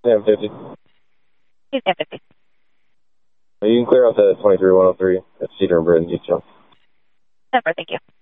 Yeah, 50. He's got 50. You can clear out the 23103 at Cedar and Bridge, Utah. Super, thank you.